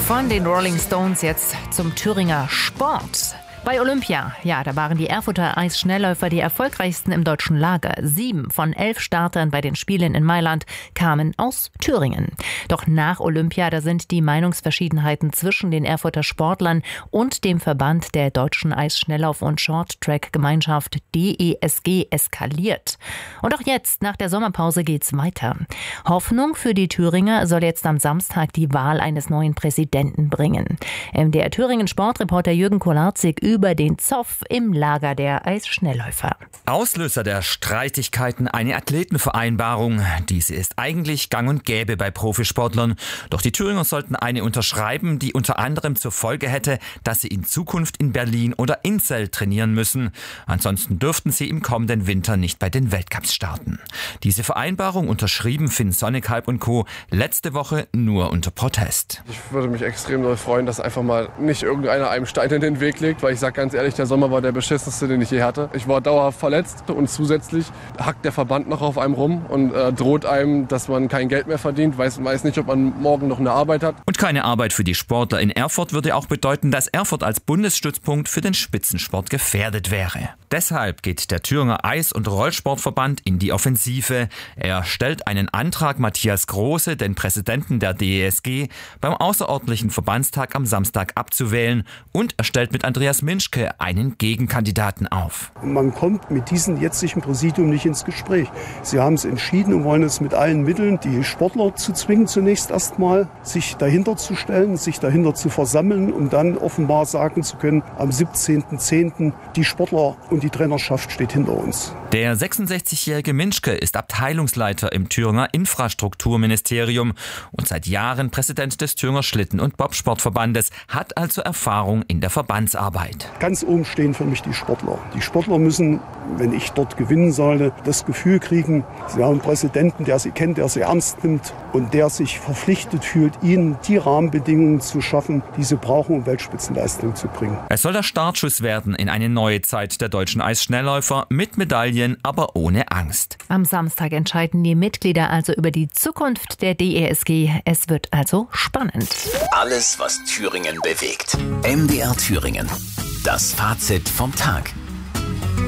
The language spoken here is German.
Von den Rolling Stones jetzt zum Thüringer Sport. Bei Olympia, da waren die Erfurter Eisschnellläufer die erfolgreichsten im deutschen Lager. 7 von 11 Startern bei den Spielen in Mailand kamen aus Thüringen. Doch nach Olympia, da sind die Meinungsverschiedenheiten zwischen den Erfurter Sportlern und dem Verband der deutschen Eisschnelllauf- und Shorttrack-Gemeinschaft DESG eskaliert. Und auch jetzt, nach der Sommerpause, geht's weiter. Hoffnung für die Thüringer soll jetzt am Samstag die Wahl eines neuen Präsidenten bringen. Der Thüringen Sportreporter Jürgen Kolarzig über den Zoff im Lager der Eisschnellläufer. Auslöser der Streitigkeiten eine Athletenvereinbarung. Diese ist eigentlich gang und gäbe bei Profisportlern. Doch die Thüringer sollten eine unterschreiben, die unter anderem zur Folge hätte, dass sie in Zukunft in Berlin oder Inzell trainieren müssen. Ansonsten dürften sie im kommenden Winter nicht bei den Weltcups starten. Diese Vereinbarung unterschrieben Finn Sonnekalb und Co. letzte Woche nur unter Protest. Ich würde mich extrem doll freuen, dass einfach mal nicht irgendeiner einem Stein in den Weg legt, weil ich sage ganz ehrlich, der Sommer war der beschissenste, den ich je hatte. Ich war dauerhaft verletzt und zusätzlich hackt der Verband noch auf einem rum und droht einem, dass man kein Geld mehr verdient, weiß nicht, ob man morgen noch eine Arbeit hat. Und keine Arbeit für die Sportler in Erfurt würde auch bedeuten, dass Erfurt als Bundesstützpunkt für den Spitzensport gefährdet wäre. Deshalb geht der Thüringer Eis- und Rollsportverband in die Offensive. Er stellt einen Antrag, Matthias Große, den Präsidenten der DESG, beim außerordentlichen Verbandstag am Samstag abzuwählen, und er stellt mit Andreas Minschke einen Gegenkandidaten auf. Man kommt mit diesem jetzigen Präsidium nicht ins Gespräch. Sie haben es entschieden und wollen es mit allen Mitteln, die Sportler zu zwingen, zunächst erstmal sich dahinter zu stellen, sich dahinter zu versammeln, um dann offenbar sagen zu können, am 17.10. die Sportler und die Trainerschaft steht hinter uns. Der 66-jährige Minschke ist Abteilungsleiter im Thüringer Infrastrukturministerium und seit Jahren Präsident des Thüringer Schlitten- und Bobsportverbandes, hat also Erfahrung in der Verbandsarbeit. Ganz oben stehen für mich die Sportler. Die Sportler müssen, wenn ich dort gewinnen sollte, das Gefühl kriegen, sie haben einen Präsidenten, der sie kennt, der sie ernst nimmt und der sich verpflichtet fühlt, ihnen die Rahmenbedingungen zu schaffen, die sie brauchen, um Weltspitzenleistung zu bringen. Es soll der Startschuss werden in eine neue Zeit der deutschen Eisschnellläufer, mit Medaillen, aber ohne Angst. Am Samstag entscheiden die Mitglieder also über die Zukunft der DESG. Es wird also spannend. Alles, was Thüringen bewegt. MDR Thüringen. Das Fazit vom Tag.